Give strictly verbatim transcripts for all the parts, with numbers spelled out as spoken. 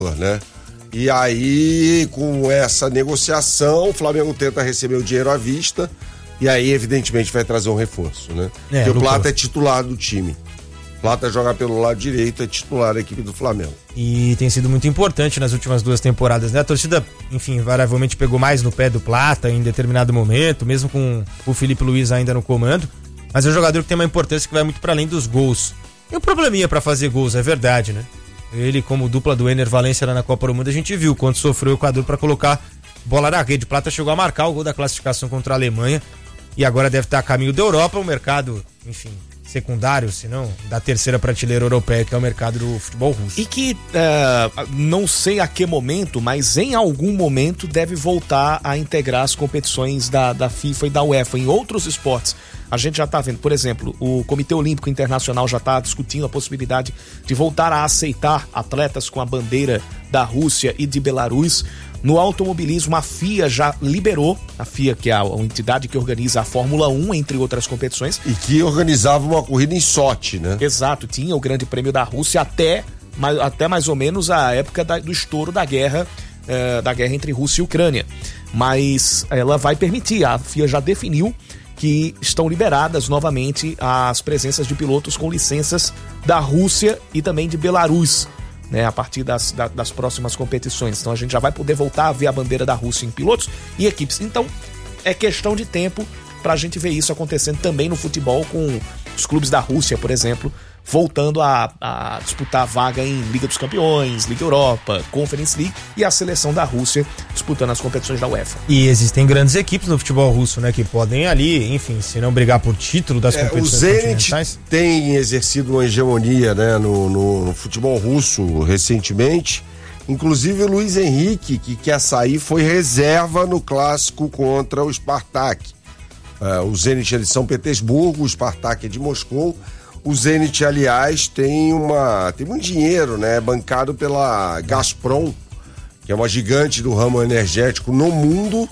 né? E aí, com essa negociação, o Flamengo tenta receber o dinheiro à vista e aí, evidentemente, vai trazer um reforço, né? É, Porque o Plata é titular do time. Plata joga pelo lado direito, é titular da equipe do Flamengo. E tem sido muito importante nas últimas duas temporadas, né? A torcida, enfim, variavelmente pegou mais no pé do Plata em determinado momento, mesmo com o Felipe Luiz ainda no comando. Mas é um jogador que tem uma importância que vai muito para além dos gols. E um probleminha para fazer gols, é verdade, né? Ele, como dupla do Ener Valencia lá na Copa do Mundo, a gente viu quando sofreu o Equador para colocar bola na rede. Plata chegou a marcar o gol da classificação contra a Alemanha e agora deve estar a caminho da Europa, um mercado, enfim, secundário, se não, da terceira prateleira europeia, que é o mercado do futebol russo. E que, uh, não sei a que momento, mas em algum momento deve voltar a integrar as competições da, da FIFA e da UEFA em outros esportes. A gente já está vendo, por exemplo, o Comitê Olímpico Internacional já está discutindo a possibilidade de voltar a aceitar atletas com a bandeira da Rússia e de Belarus. No automobilismo, a F I A já liberou, a F I A, que é a entidade que organiza a Fórmula um, entre outras competições. E que organizava uma corrida em Sochi, né? Exato, tinha o Grande Prêmio da Rússia até, até mais ou menos a época da, do estouro da guerra, eh, da guerra entre Rússia e Ucrânia. Mas ela vai permitir, a F I A já definiu que estão liberadas novamente as presenças de pilotos com licenças da Rússia e também de Belarus, né, a partir das, da, das próximas competições. Então a gente já vai poder voltar a ver a bandeira da Rússia em pilotos e equipes. Então é questão de tempo para a gente ver isso acontecendo também no futebol, com os clubes da Rússia, por exemplo, voltando a, a disputar vaga em Liga dos Campeões, Liga Europa, Conference League, e a seleção da Rússia disputando as competições da UEFA. E existem grandes equipes no futebol russo, né, que podem ali, enfim, se não brigar por título das é, competições continentais. O Zenit tem exercido uma hegemonia, né, no, no, no futebol russo recentemente. Inclusive o Luiz Henrique, que quer sair, foi reserva no clássico contra o Spartak. Uh, o Zenit é de São Petersburgo, o Spartak é de Moscou. O Zenit, aliás, tem uma tem muito dinheiro, né? Bancado pela Gazprom, que é uma gigante do ramo energético no mundo.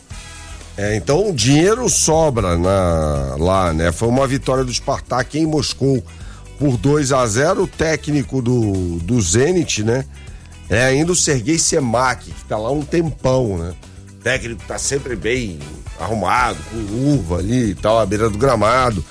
É, então, o dinheiro sobra na, lá, né? Foi uma vitória do Spartak em Moscou por dois a zero. O técnico do, do Zenit, né? É ainda o Sergei Semak, que tá lá um tempão, né? O técnico tá sempre bem arrumado, com luva ali e tal, à beira do gramado.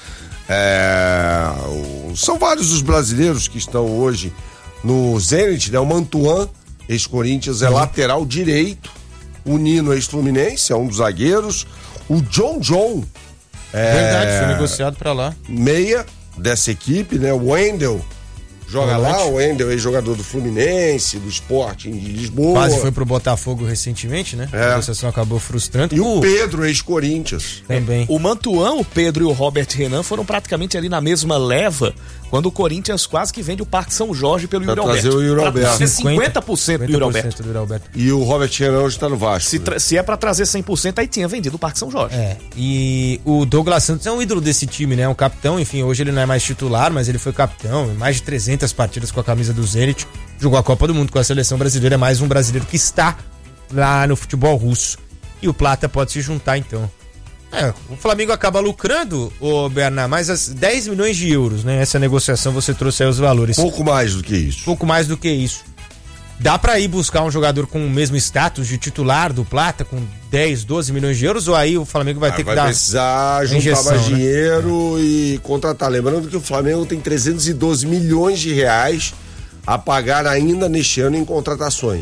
É, são vários os brasileiros que estão hoje no Zenit, né? O Mantuan, ex-Corinthians, é uhum. lateral direito. O Nino, ex-Fluminense, é um dos zagueiros. O John John é, verdade, foi negociado pra lá. Meia dessa equipe, né? O Wendel joga lá, o Wendel é jogador do Fluminense, do Sporting de Lisboa. Quase foi pro Botafogo recentemente, né? É. A negociação acabou frustrando. E o, o Pedro, ex-Corinthians. Também. O Mantuan, o Pedro e o Robert Renan foram praticamente ali na mesma leva, quando o Corinthians quase que vende o Parque São Jorge pelo Yuri Alberto. Trazer o Yuri Alberto. cinquenta por cento do Yuri Alberto. do Yuri Alberto. E o Robert Renan hoje tá no Vasco. Se, tra- se é pra trazer cem por cento, aí tinha vendido o Parque São Jorge. É. E o Douglas Santos é um ídolo desse time, né? Um capitão, enfim, hoje ele não é mais titular, mas ele foi capitão em mais de trezentas partidas com a camisa do Zenit. Jogou a Copa do Mundo com a seleção brasileira, é mais um brasileiro que está lá no futebol russo. E o Plata pode se juntar, então. É, o Flamengo acaba lucrando, ô Bernard, mais as dez milhões de euros, né? Essa negociação você trouxe aí os valores. Pouco mais do que isso. Pouco mais do que isso. Dá pra ir buscar um jogador com o mesmo status de titular do Plata, com dez, doze milhões de euros, ou aí o Flamengo vai ah, ter vai que dar... Vai precisar juntar injeção, mais né? dinheiro e contratar. Lembrando que o Flamengo tem trezentos e doze milhões de reais a pagar ainda neste ano em contratações.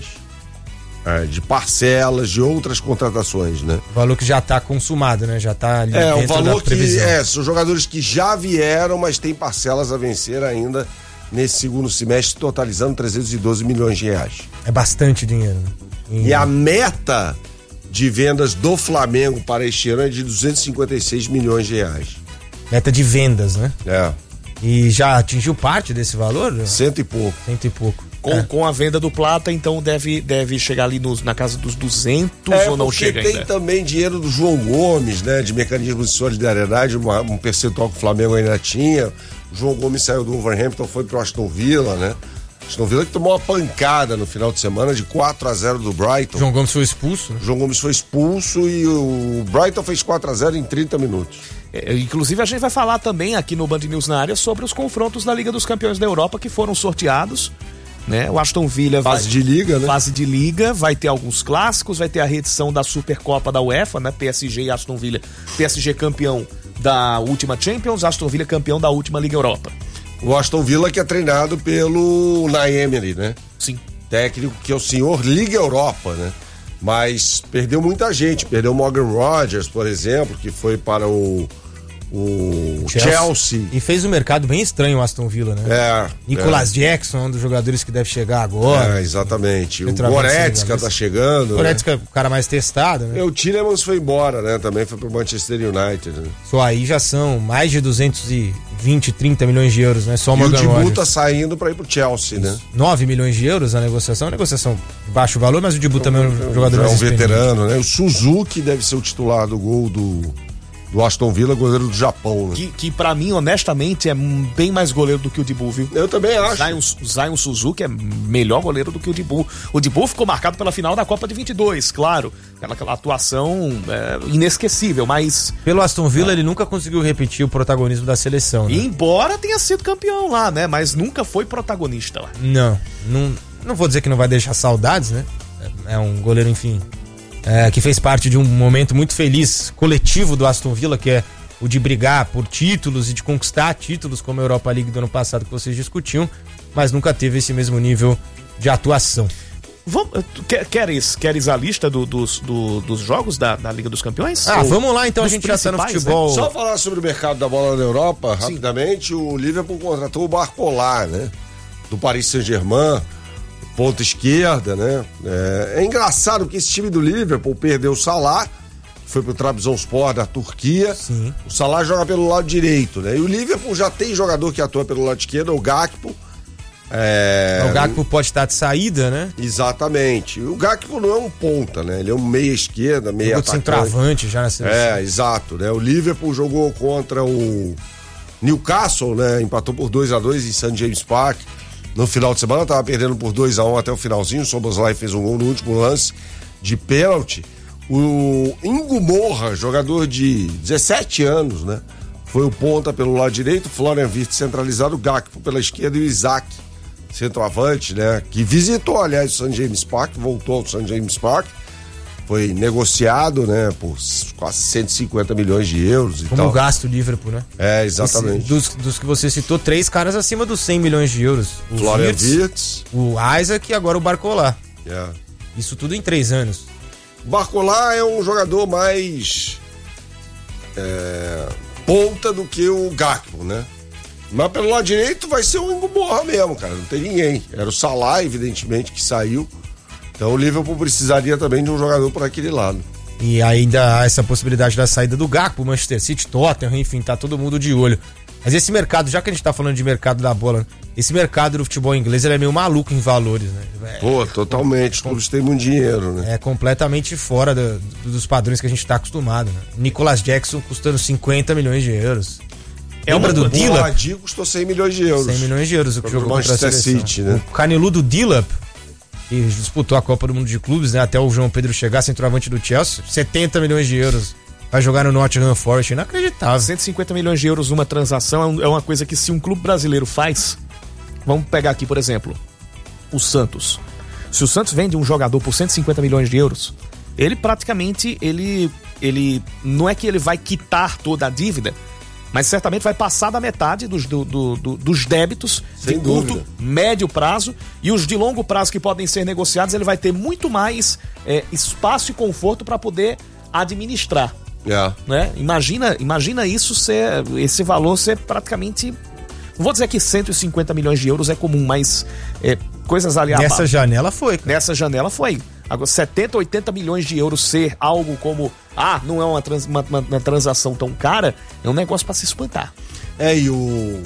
É, de parcelas, de outras contratações, né? O valor que já está consumado, né? Já está ali é, dentro o valor da previsão. Que, é, são jogadores que já vieram, mas tem parcelas a vencer ainda nesse segundo semestre, totalizando trezentos e doze milhões de reais. É bastante dinheiro, né? E, e a meta de vendas do Flamengo para este ano é de duzentos e cinquenta e seis milhões de reais. Meta de vendas, né? É. E já atingiu parte desse valor? Cento e pouco. Cento e pouco. Com, é. com a venda do Plata, então deve, deve chegar ali nos, na casa dos duzentos é, ou não chega ainda? Tem também dinheiro do João Gomes, né? De mecanismos de solidariedade, uma, um percentual que o Flamengo ainda tinha. O João Gomes saiu do Wolverhampton, foi pro Aston Villa, né? Aston Villa que tomou uma pancada no final de semana de quatro a zero do Brighton. João Gomes foi expulso. Né? João Gomes foi expulso e o Brighton fez quatro a zero em trinta minutos. É, inclusive a gente vai falar também aqui no Band News na área sobre os confrontos da Liga dos Campeões da Europa que foram sorteados né? O Aston Villa fase vai, de liga, né? Fase de liga, vai ter alguns clássicos, vai ter a reedição da Supercopa da UEFA, né? P S G e Aston Villa. P S G campeão da última Champions, Aston Villa campeão da última Liga Europa. O Aston Villa que é treinado pelo Unai Emery, né? Sim. Técnico que é o senhor Liga Europa, né? Mas perdeu muita gente, perdeu o Morgan Rogers, por exemplo, que foi para o o Chelsea. Chelsea. E fez um mercado bem estranho o Aston Villa, né? É. Nicolas é. Jackson, um dos jogadores que deve chegar agora. É, exatamente. O Goretzka tá chegando. O Goretzka é né? o cara mais testado, né? E o Tielemans foi embora, né? Também foi pro Manchester United, né? Só aí já são mais de duzentos e vinte, trinta milhões de euros, né? Só o Morgan Rogers. E o Dibu Rogers. tá saindo pra ir pro Chelsea, né? nove milhões de euros a negociação. A negociação de baixo valor, mas o Dibu também é um jogador é um mais veterano, né? O Suzuki deve ser o titular do gol do... do Aston Villa, goleiro do Japão, né? Que, que pra mim, honestamente, é bem mais goleiro do que o Dibu, viu? Eu também acho. Zion, Zion Suzuki é melhor goleiro do que o Dibu. O Dibu ficou marcado pela final da Copa de vinte e dois, claro. Aquela, aquela atuação é, inesquecível, mas... Pelo Aston Villa, é. ele nunca conseguiu repetir o protagonismo da seleção, né? Embora tenha sido campeão lá, né? Mas nunca foi protagonista lá. Não, não, não vou dizer que não vai deixar saudades, né? É um goleiro, enfim... É, que fez parte de um momento muito feliz, coletivo do Aston Villa, que é o de brigar por títulos e de conquistar títulos, como a Europa League do ano passado que vocês discutiam, mas nunca teve esse mesmo nível de atuação. Vamos, queres, queres a lista do, dos, do, dos jogos da, da Liga dos Campeões? Ah, Ou vamos lá então, a gente já tá no futebol. Né? Só falar sobre o mercado da bola na Europa, Sim. rapidamente, o Liverpool contratou o Barcola, né? Do Paris Saint-Germain, ponta esquerda, né? É, é engraçado porque esse time do Liverpool perdeu o Salah, foi pro Trabzonspor da Turquia. Sim. O Salah joga pelo lado direito, né? E o Liverpool já tem jogador que atua pelo lado esquerdo, o Gakpo. É... O Gakpo pode estar de saída, né? Exatamente. O Gakpo não é um ponta, né? Ele é um meia esquerda, meia atacante. Centroavante já na seleção. É, exato, né? O Liverpool jogou contra o Newcastle, né? Empatou por dois a dois em Saint James Park. No final de semana, tava perdendo por dois a um até o finalzinho. O Szoboszlai fez um gol no último lance de pênalti. O Ingo Morra, jogador de dezessete anos, né? Foi o ponta pelo lado direito, o Florian Wirtz centralizado, o Gakpo pela esquerda e o Isaac, centroavante, né? Que visitou, aliás, o Saint James Park, voltou ao Saint James Park. Foi negociado, né, por quase cento e cinquenta milhões de euros e Como tal. Como gasto o Liverpool, né? É, exatamente. Esse, dos, dos que você citou, três caras acima dos cem milhões de euros. O Florian Wirtz, Wirtz, o Isaac e agora o Barcola. Yeah. Isso tudo em três anos. O Barcola é um jogador mais é, ponta do que o Gakpo, né? Mas pelo lado direito vai ser o Ingo Morra mesmo, cara. Não tem ninguém. Era o Salah, evidentemente, que saiu. Então o Liverpool precisaria também de um jogador por aquele lado. E ainda há essa possibilidade da saída do Gakpo, Manchester City, Tottenham, enfim, tá todo mundo de olho. Mas esse mercado, já que a gente tá falando de mercado da bola, esse mercado do futebol inglês, ele é meio maluco em valores, né? É, Pô, totalmente. Os clubes têm muito dinheiro, né? É completamente fora do, do, dos padrões que a gente tá acostumado, né? Nicolas Jackson custando cinquenta milhões de euros. É Lembra do Dilap? O Adi custou cem milhões de euros. cem milhões de euros o que jogou contra a Manchester seleção. City, né? O caneludo Dilap, que disputou a Copa do Mundo de Clubes, né? Até o João Pedro chegar, centroavante do Chelsea, setenta milhões de euros. Vai jogar no Nottingham Forest, inacreditável. cento e cinquenta milhões de euros numa transação é uma coisa que se um clube brasileiro faz, vamos pegar aqui, por exemplo, o Santos. Se o Santos vende um jogador por cento e cinquenta milhões de euros, ele praticamente, ele, ele não é que ele vai quitar toda a dívida, mas certamente vai passar da metade dos, do, do, do, dos débitos Sem de curto, dúvida. médio prazo, e os de longo prazo que podem ser negociados, ele vai ter muito mais é, espaço e conforto para poder administrar. Yeah. Né? Imagina, imagina isso ser, esse valor ser praticamente, não vou dizer que cento e cinquenta milhões de euros é comum, mas é, coisas ali Nessa abaixo. janela foi, cara. Nessa janela foi. Agora, setenta, oitenta milhões de euros ser algo como, ah, não é uma, trans, uma, uma, uma transação tão cara, é um negócio para se espantar. É, e o.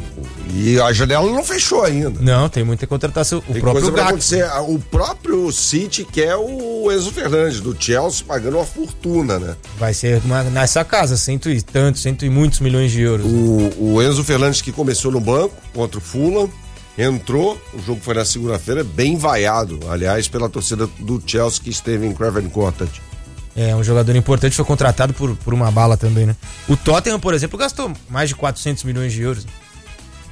E a janela não fechou ainda. Não, tem muita contratação. O Tem próprio coisa pra Gakpo. acontecer. O próprio City quer o Enzo Fernandes, do Chelsea, pagando uma fortuna, né? Vai ser uma, nessa casa, cento e tantos, cento e muitos milhões de euros. O, o Enzo Fernandes, que começou no banco contra o Fulham, entrou, o jogo foi na segunda-feira, bem vaiado, aliás, pela torcida do Chelsea que esteve em Craven Cottage. É, um jogador importante, foi contratado por, por uma bala também, né? O Tottenham, por exemplo, gastou mais de quatrocentos milhões de euros.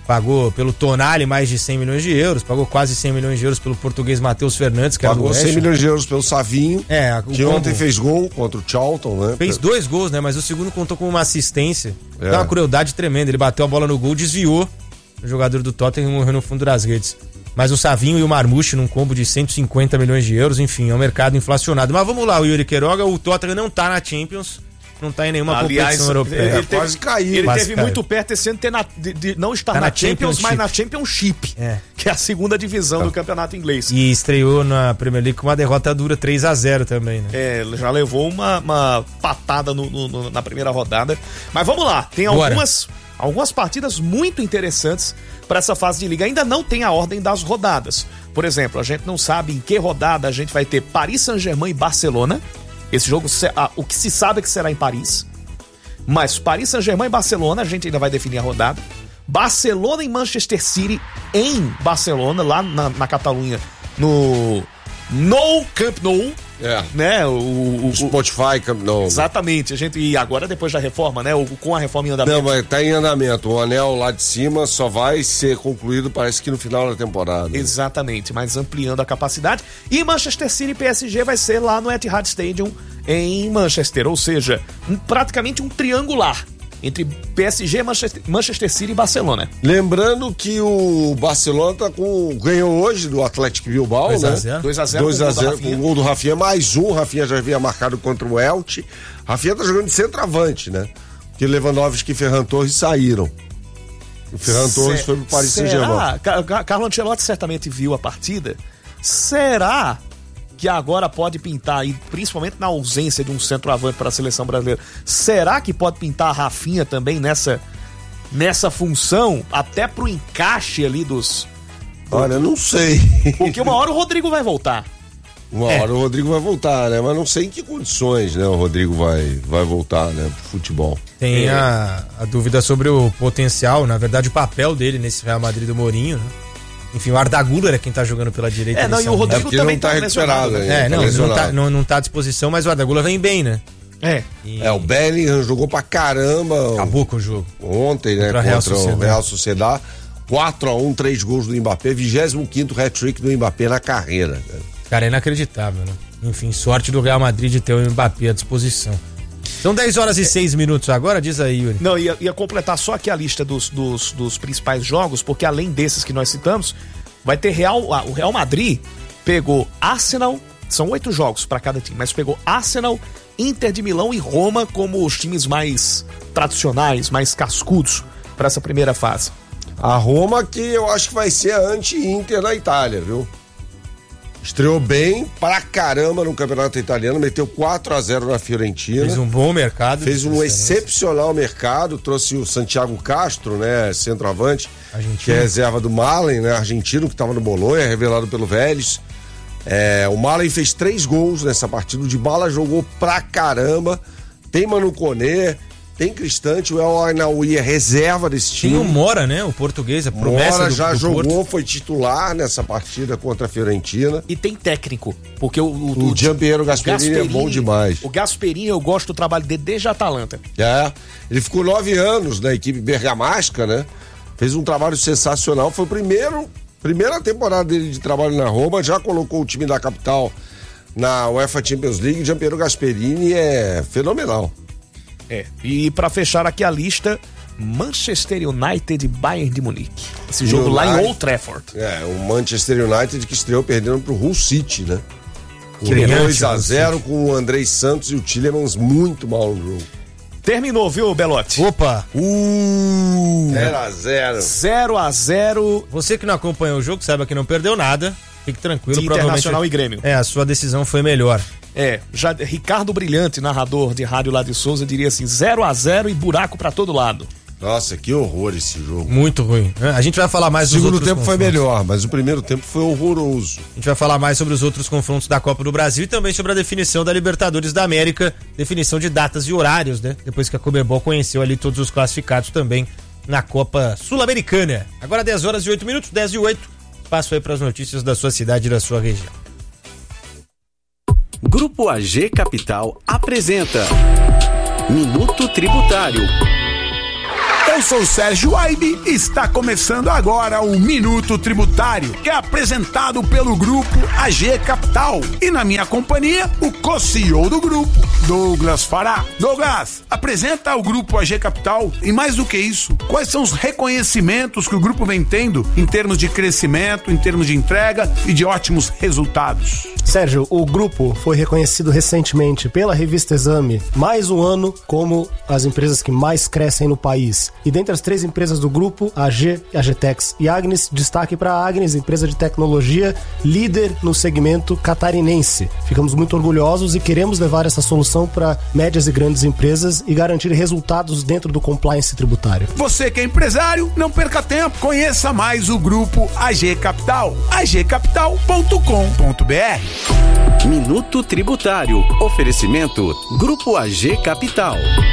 pagou pelo Tonali mais de cem milhões de euros, pagou quase cem milhões de euros pelo português Matheus Fernandes, que pagou era do cem milhões de euros pelo Savinho, é, que combo. ontem fez gol contra o Charlton, né? Fez dois gols, né? Mas o segundo contou com uma assistência. É. Dá uma crueldade tremenda. Ele bateu a bola no gol, desviou. O jogador do Tottenham morreu no fundo das redes. Mas o Savinho e o Marmouche num combo de cento e cinquenta milhões de euros, enfim, é um mercado inflacionado. Mas vamos lá, o Yuri Queiroga, o Tottenham não tá na Champions, não tá em nenhuma Aliás, competição europeia. Ele, ele É, quase teve, caiu. Ele Quase teve caiu. muito perto esse ano de, ter na- de- de não estar Tá na, na Champions, Championship. mas na Championship, É. que é a segunda divisão do campeonato inglês. E estreou na Premier League com uma derrota dura três a zero também, né? É, já levou uma, uma patada no- no- no- na primeira rodada. Mas vamos lá, tem Bora. algumas, algumas partidas muito interessantes para essa fase de liga. Ainda não tem a ordem das rodadas. Por exemplo, a gente não sabe em que rodada a gente vai ter Paris Saint-Germain e Barcelona. Esse jogo, se- ah, o que se sabe é que será em Paris. Mas Paris Saint-Germain e Barcelona, a gente ainda vai definir a rodada. Barcelona e Manchester City em Barcelona, lá na, na Catalunha, no No Camp Nou, É. né? O, o- o- Spotify, não. exatamente. A gente e agora depois da reforma, né? O, com a reforma em andamento. Não, mas tá em andamento. O anel lá de cima só vai ser concluído, parece que no final da temporada. Exatamente, mas ampliando a capacidade. E Manchester City e P S G vai ser lá no Etihad Stadium em Manchester, ou seja, um- praticamente um triangular entre P S G, Manchester, Manchester City e Barcelona. Lembrando que o Barcelona tá com, ganhou hoje do Atlético Bilbao, dois a né? zero. dois a zero dois com o a gol da zero com Rafinha. o gol do Rafinha, mais um. Rafinha já havia marcado contra o Elche. Rafinha tá jogando de centroavante, né? Porque Lewandowski e Ferran Torres saíram. O Ferran Torres Se- foi pro Paris será? Saint-Germain. Ca- Ca- Carlo Ancelotti certamente viu a partida. Será que agora pode pintar, e principalmente na ausência de um centroavante para a seleção brasileira, será que pode pintar a Rafinha também nessa, nessa função, até pro encaixe ali dos... Olha, não sei. Porque uma hora o Rodrigo vai voltar. Uma É. hora o Rodrigo vai voltar, né? Mas não sei em que condições, né? O Rodrigo vai, vai voltar, né? Pro futebol. Tem É. a, a dúvida sobre o potencial, na verdade, o papel dele nesse Real Madrid do Mourinho, né? Enfim, o Arda Güler é quem tá jogando pela direita. É, não, desse e o Real Madrid. É Rodrigo porque ele também não tá tá recuperado, lesionado, né? É, Tá não, não lesionado. tá, não, não tá à disposição, mas o Arda Güler vem bem, né? É. E É, o Bellingham jogou pra caramba acabou com o jogo. ontem, né? Contra Contra, a Real o Sociedad. Real Sociedad. quatro a um, três gols do Mbappé, vigésimo quinto hat-trick do Mbappé na carreira. Né? Cara, é inacreditável, né? Enfim, sorte do Real Madrid de ter o Mbappé à disposição. São dez horas e seis minutos agora, diz aí, Yuri. Não, ia, ia completar só aqui a lista dos, dos, dos principais jogos, porque além desses que nós citamos, vai ter Real, ah, o Real Madrid pegou Arsenal, são oito jogos para cada time, mas pegou Arsenal, Inter de Milão e Roma como os times mais tradicionais, mais cascudos para essa primeira fase. A Roma, que eu acho que vai ser a anti-Inter na Itália, viu? Estreou bem pra caramba no campeonato italiano, meteu quatro a zero na Fiorentina. Fez um bom mercado. Fez de um transferência. excepcional mercado, trouxe o Santiago Castro, né, centroavante, Argentino. que é reserva do Malen, né, argentino, que estava no Bolonha, revelado pelo Vélez. É, o Malen fez três gols nessa partida, o Dybala jogou pra caramba, tem Manu Koné, tem Cristante, o El Ainaoui é reserva desse time. Tem o Mora, né? O português, a promessa Mora do, já do jogou, Porto. foi titular nessa partida contra a Fiorentina. E tem técnico, porque o... O Gianpiero Gasperini é bom demais. O Gasperini, eu gosto do trabalho dele desde a Atalanta. É, ele ficou nove anos na equipe bergamasca, né? Fez um trabalho sensacional, foi o primeiro, primeira temporada dele de trabalho na Roma, já colocou o time da capital na UEFA Champions League. Gianpiero Gasperini é fenomenal. É. E pra fechar aqui a lista, Manchester United e Bayern de Munique. Esse jogo lá em United. Old Trafford. É, o Manchester United que estreou perdendo pro Hull City, né? Brilhante, dois a Hull zero com o Andrei Santos e o Tillemans muito mal no jogo. Terminou, viu, Belotti? Opa! Uh, zero a zero. zero a zero Você que não acompanhou o jogo, saiba que não perdeu nada. Fique tranquilo, de provavelmente. Internacional e Grêmio. É, a sua decisão foi melhor. É, já Ricardo Brilhante, narrador de rádio lá de Souza, diria assim, zero a zero e buraco pra todo lado. Nossa, que horror esse jogo. Muito ruim. A gente vai falar mais O dos segundo outros tempo foi confrontos. melhor, mas o primeiro tempo foi horroroso. A gente vai falar mais sobre os outros confrontos da Copa do Brasil e também sobre a definição da Libertadores da América, definição de datas e horários, né? Depois que a Conmebol conheceu ali todos os classificados também na Copa Sul-Americana. Agora dez horas e oito minutos, dez e oito. Passo aí para as notícias da sua cidade e da sua região. Grupo A G Capital apresenta Minuto Tributário. Eu sou o Sérgio Aibe e está começando agora o Minuto Tributário, que é apresentado pelo grupo A G Capital. E na minha companhia, o co-C E O do grupo, Douglas Fará. Douglas, apresenta o grupo A G Capital e mais do que isso, quais são os reconhecimentos que o grupo vem tendo em termos de crescimento, em termos de entrega e de ótimos resultados? Sérgio, o grupo foi reconhecido recentemente pela revista Exame mais um ano como as empresas que mais crescem no país. E dentre as três empresas do grupo, a G, a Agtex e a Agnes, destaque para a Agnes, empresa de tecnologia líder no segmento catarinense. Ficamos muito orgulhosos e queremos levar essa solução para médias e grandes empresas e garantir resultados dentro do compliance tributário. Você que é empresário, não perca tempo, conheça mais o grupo A G Capital, a g capital ponto com ponto b r. Minuto Tributário. Oferecimento Grupo A G Capital.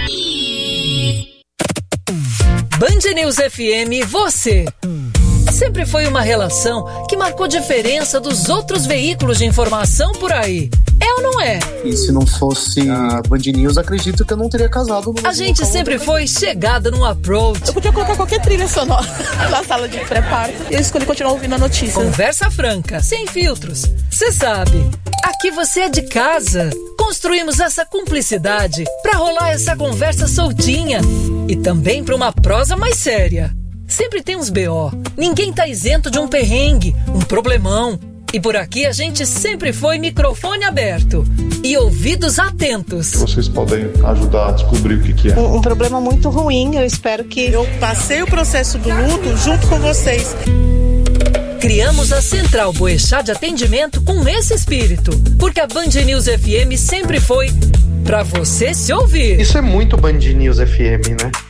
Band News F M, você. Sempre foi uma relação que marcou diferença dos outros veículos de informação por aí. É ou não é? E se não fosse a Band News, acredito que eu não teria casado. No a gente sempre foi chegada num approach. Eu podia colocar qualquer trilha sonora na sala de pré-parto. Eu escolhi continuar ouvindo a notícia. Conversa franca, sem filtros. Você sabe, aqui você é de casa. Construímos essa cumplicidade pra rolar essa conversa soltinha e também pra uma prosa mais séria. Sempre tem uns B O. Ninguém tá isento de um perrengue, um problemão. E por aqui a gente sempre foi microfone aberto e ouvidos atentos. Vocês podem ajudar a descobrir o que, que é. Um, um problema muito ruim, eu espero que... Eu passei o processo do luto junto com vocês. Criamos a Central Boechat de atendimento com esse espírito, porque a Band News F M sempre foi pra você se ouvir. Isso é muito Band News F M, né?